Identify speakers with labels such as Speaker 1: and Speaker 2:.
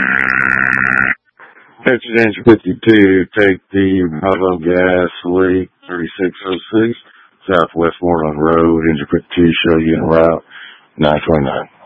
Speaker 1: This is engine 52. Take the Bravo gas leak 3606 Southwest Moreland Road. Engine 52 show you en route 929.